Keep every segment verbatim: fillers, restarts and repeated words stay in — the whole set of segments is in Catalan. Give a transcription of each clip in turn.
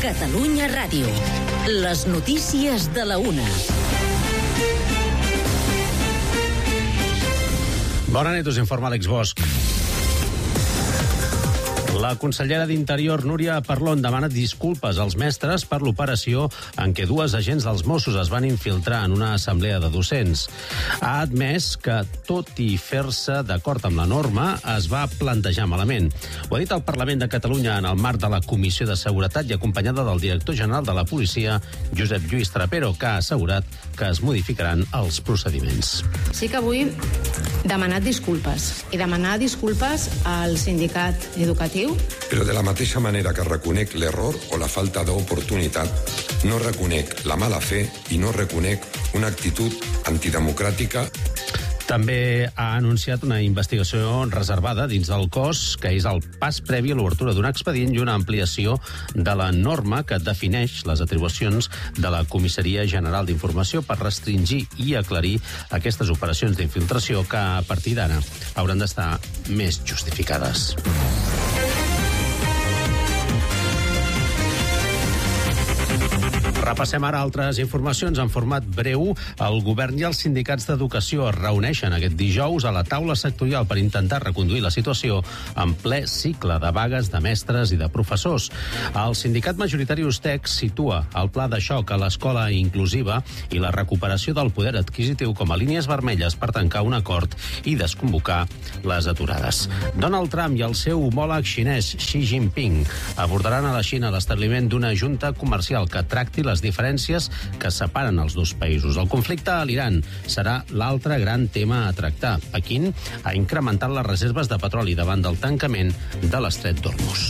Catalunya Ràdio. Les notícies de la una. Bona nit, us informa Àlex Bosch. La consellera d'Interior, Núria Parlon, demana disculpes als mestres per l'operació en què dues agents dels Mossos es van infiltrar en una assemblea de docents. Ha admès que, tot i fer-se d'acord amb la norma, es va plantejar malament. Ho ha dit al Parlament de Catalunya en el marc de la Comissió de Seguretat i acompanyada del director general de la policia, Josep Lluís Trapero, que ha assegurat que es modificaran els procediments. Sí que vull demanar disculpes i demanar disculpes al sindicat educatiu. Però de la mateixa manera que reconec l'error o la falta d'oportunitat, no reconec la mala fe i no reconec una actitud antidemocràtica. També ha anunciat una investigació reservada dins del cos, que és el pas previ a l'obertura d'un expedient i una ampliació de la norma que defineix les atribucions de la Comissaria General d'Informació per restringir i aclarir aquestes operacions d'infiltració que a partir d'ara hauran d'estar més justificades. Repassem ara altres informacions en format breu. El govern i els sindicats d'educació es reuneixen aquest dijous a la taula sectorial per intentar reconduir la situació en ple cicle de vagues de mestres i de professors. El sindicat majoritari Ustec situa el pla de xoc a l'escola inclusiva i la recuperació del poder adquisitiu com a línies vermelles per tancar un acord i desconvocar les aturades. Donald Trump i el seu homòleg xinès Xi Jinping abordaran a la Xina l'establiment d'una junta comercial que tracti les diferències que separen els dos països. El conflicte a l'Iran serà l'altre gran tema a tractar. Pequín ha incrementat les reserves de petroli davant del tancament de l'estret d'Hormuz.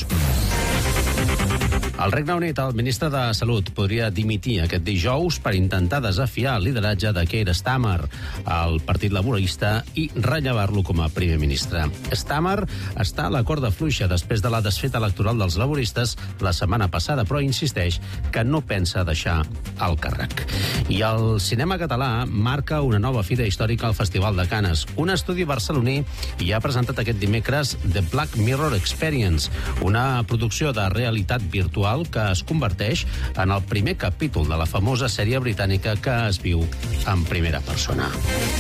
Al Regne Unit, el ministre de Salut podria dimitir aquest dijous per intentar desafiar el lideratge de Keir Starmer al Partit Laborista i rellevar-lo com a primer ministre. Starmer està a la corda fluixa després de la desfeta electoral dels laboristes la setmana passada, però insisteix que no pensa deixar el càrrec. I el cinema català marca una nova fita històrica al Festival de Canes. Un estudi barceloní hi ha presentat aquest dimecres The Black Mirror Experience, una producció de realitat virtual que es converteix en el primer capítol de la famosa sèrie britànica que es viu en primera persona.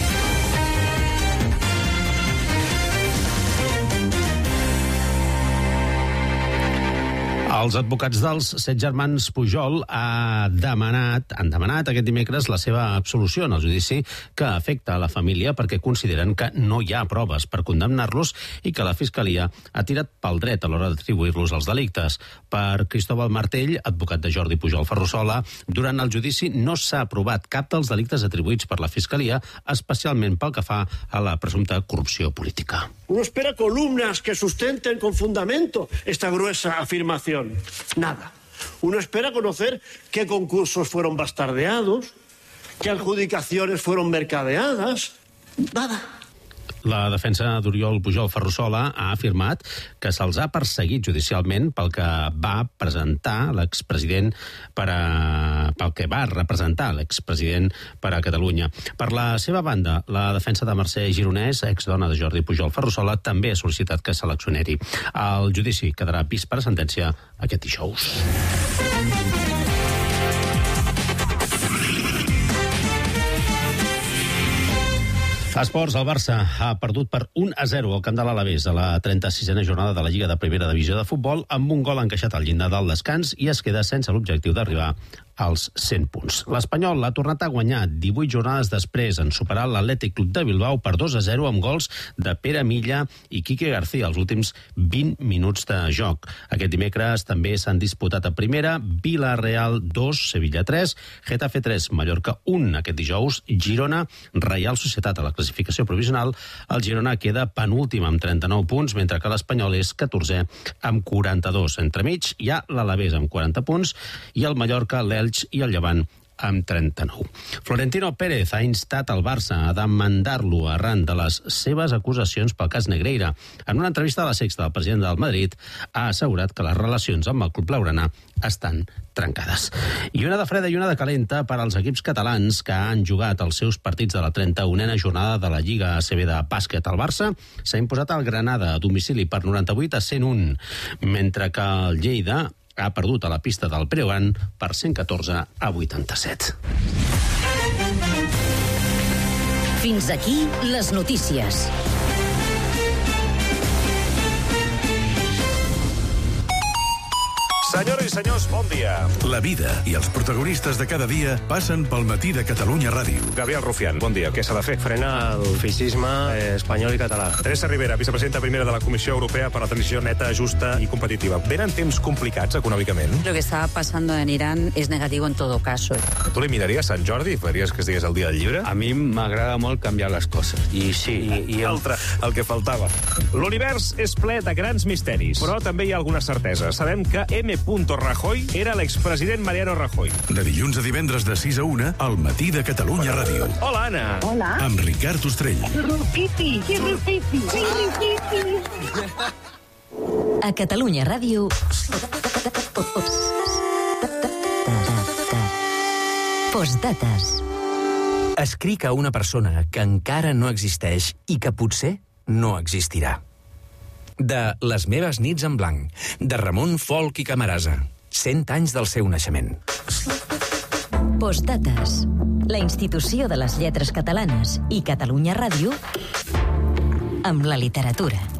Els advocats dels set germans Pujol ha demanat, han demanat aquest dimecres la seva absolució en el judici que afecta a la família perquè consideren que no hi ha proves per condemnar-los i que la Fiscalia ha tirat pel dret a l'hora d'atribuir-los als delictes. Per Cristóbal Martell, advocat de Jordi Pujol Ferrusola, durant el judici no s'ha aprovat cap dels delictes atribuïts per la Fiscalia, especialment pel que fa a la presumpta corrupció política. Uno espera columnas que sustenten con fundamento esta gruesa afirmación. Nada. Uno espera conocer qué concursos fueron bastardeados, qué adjudicaciones fueron mercadeadas. Nada. La defensa d'Oriol Pujol Ferrusola ha afirmat que se'ls ha perseguit judicialment pel que va presentar l'expresident per a... pel que va representar l'expresident per a Catalunya. Per la seva banda, la defensa de Mercè Gironès, exdona de Jordi Pujol Ferrusola, també ha sol·licitat que se l'exoneri. El judici quedarà vist per a sentència aquest dijous. Esports, el Barça ha perdut per un a zero al camp de l'Alavés a la trenta-sisena jornada de la Lliga de Primera Divisió de Futbol, amb un gol encaixat al llindar del descans i es queda sense l'objectiu d'arribar als cent punts. L'Espanyol ha tornat a guanyar divuit jornades després en superar l'Atlètic Club de Bilbao per dos a zero amb gols de Pere Milla i Quique García als últims vint minuts de joc. Aquest dimecres també s'han disputat a primera Villarreal dos, Sevilla tres, Getafe tres, Mallorca un. Aquest dijous, Girona, Reial Societat a la classificació provisional. El Girona queda penúltim amb trenta-nou punts, mentre que l'Espanyol és catorzè amb quaranta-dos. Entremig hi ha l'Alavés amb quaranta punts i el Mallorca, l'Elx i el Llevant amb trenta-nou. Florentino Pérez ha instat el Barça a demandar-lo arran de les seves acusacions pel cas Negreira. En una entrevista a la Sexta, el president del Madrid ha assegurat que les relacions amb el club blaugrana estan trencades. I una de freda i una de calenta per als equips catalans que han jugat els seus partits de la trenta-unena jornada de la Lliga A C B de bàsquet. El Barça s'ha imposat al Granada a domicili per noranta-vuit a cent un, mentre que el Lleida ha perdut a la pista del Breogán per cent catorze a vuitanta-set. Fins aquí les notícies. Senyores i senyors, bon dia. La vida i els protagonistes de cada dia passen pel matí de Catalunya Ràdio. Gabriel Rufián, bon dia. Què s'ha de fer? Frena el feixisme espanyol i català. Teresa Rivera, vicepresidenta primera de la Comissió Europea per la Transició Neta, Justa y Competitiva. ¿Venen temps complicats econòmicament? Lo que está pasando en Irán es negativo en todo caso. Tu li miraries Sant Jordi i faries que estigués el dia del llibre? A mi m'agrada molt canviar les coses. I sí, i, i el... Altre, el que faltava. L'univers és ple de grans misteris, però també hi ha alguna certesa. Sabem que M. Rajoy era l'expresident Mariano Rajoy. De dilluns a divendres de sis a una, al matí de Catalunya Ràdio. Hola, Anna. Hola. Amb Ricard Ostrell. Rupipi, rupipi, rupipi. A Catalunya Ràdio... Postdates. Escric a una persona que encara no existeix i que potser no existirà. De Les meves nits en blanc, de Ramon Folch i Camarasa. cent anys del seu naixement. Postdates. La institució de les lletres catalanes i Catalunya Ràdio amb la literatura.